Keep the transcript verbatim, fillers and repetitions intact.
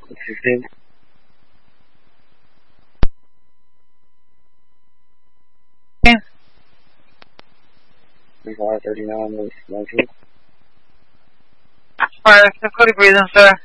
sixteen. Five thirty-nine, nineteen. Fire, difficulty breathing, sir.